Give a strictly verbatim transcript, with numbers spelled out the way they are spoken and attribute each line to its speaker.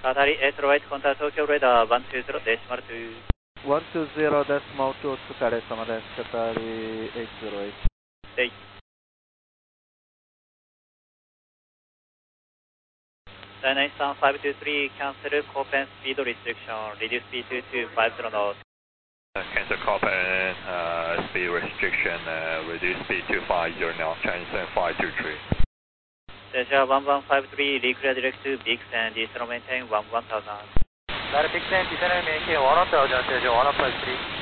Speaker 1: Qatari eight oh eight, contact Tokyo radar one two zero decimal two.
Speaker 2: one two zero decimal two お疲れ様です。Qatari eight oh eight。
Speaker 1: はい。Dynamic Sun five two three, cancel Copen speed restriction, reduce speed to two five zero knots.
Speaker 3: Uh, cancel Copen uh, speed restriction, uh, reduce speed to five zero knots, Chinese five two three.
Speaker 1: Stage one one five three, reclear direct to Bix and descend maintain one one thousand.
Speaker 4: Direct Bix and descend maintain one one thousand, stage one one five three.